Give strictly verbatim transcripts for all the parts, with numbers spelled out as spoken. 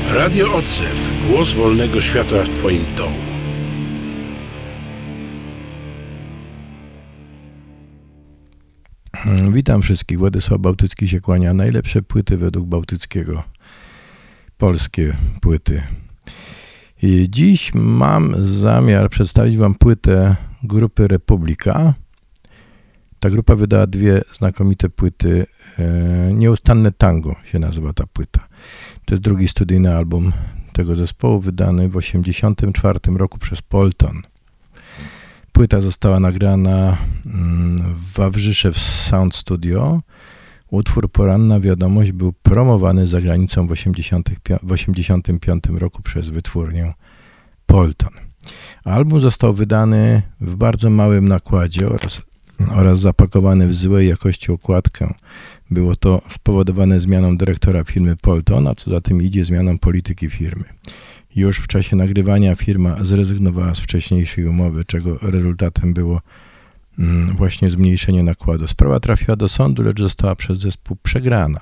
Radio Odzew. Głos wolnego świata w Twoim domu. Witam wszystkich. Władysław Bałtycki się kłania. Najlepsze płyty według Bałtyckiego. Polskie płyty. I dziś mam zamiar przedstawić Wam płytę grupy Republika. Ta grupa wydała dwie znakomite płyty. Nieustanne Tango się nazywa ta płyta. To jest drugi studyjny album tego zespołu, wydany w osiemdziesiątym czwartym roku przez Polton. Płyta została nagrana w Wawrzyszew Sound Studio. Utwór Poranna Wiadomość był promowany za granicą w osiemdziesiątym piątym roku przez wytwórnię Polton. Album został wydany w bardzo małym nakładzie oraz, oraz zapakowany w złej jakości okładkę. Było to spowodowane zmianą dyrektora firmy Polton, a co za tym idzie zmianą polityki firmy. Już w czasie nagrywania firma zrezygnowała z wcześniejszej umowy, czego rezultatem było mm, właśnie zmniejszenie nakładu. Sprawa trafiła do sądu, lecz została przez zespół przegrana.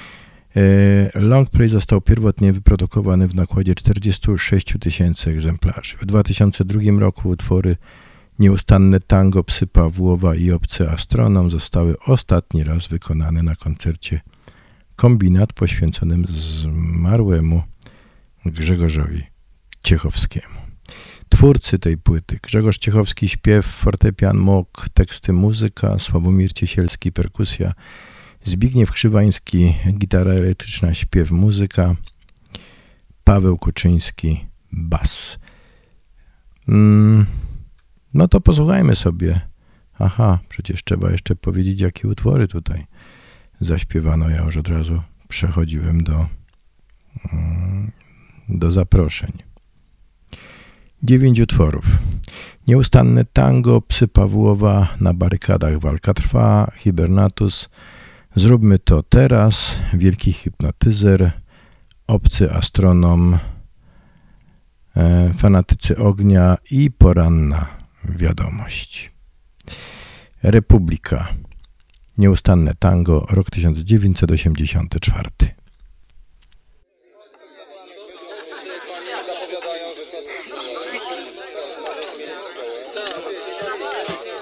E, Long Play został pierwotnie wyprodukowany w nakładzie czterdziestu sześciu tysięcy egzemplarzy. W dwa tysiące drugim roku utwory Nieustanne Tango, Psy Pawłowa i Obcy Astronom zostały ostatni raz wykonane na koncercie Kombinat poświęconym zmarłemu Grzegorzowi Ciechowskiemu. Twórcy tej płyty: Grzegorz Ciechowski, śpiew, fortepian, mok, teksty, muzyka, Sławomir Ciesielski, perkusja, Zbigniew Krzywański, gitara elektryczna, śpiew, muzyka, Paweł Kuczyński, bas. Mm, no to posłuchajmy sobie. Aha, przecież trzeba jeszcze powiedzieć, jakie utwory tutaj zaśpiewano. Ja już od razu przechodziłem do mm, do zaproszeń. Dziewięć utworów. Nieustanne Tango, Psy Pawłowa, Na barykadach walka trwa, Hibernatus, Zróbmy to teraz, Wielki hipnotyzer, Obcy astronom, e, Fanatycy ognia i Poranna wiadomość. Republika. Nieustanne Tango, rok tysiąc dziewięćset osiemdziesiąty czwarty.